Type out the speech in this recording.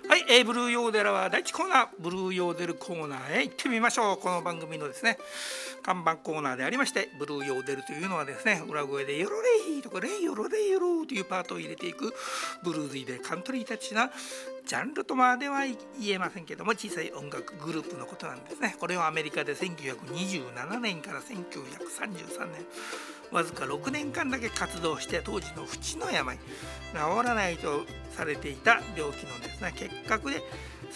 はい、ブルーヨーデラは第1コーナー、ブルーヨーデルコーナーへ行ってみましょう。この番組のですね看板コーナーでありまして、ブルーヨーデルというのはですね、裏声でヨロレイとかレイヨロレイヨロというパートを入れていくブルーズイでカントリータッチなジャンルとまでは言えませんけども、小さい音楽グループのことなんですね。これをアメリカで1927年から1933年わずか6年間だけ活動して、当時の不治の病、治らないとされていた病気のですね結核で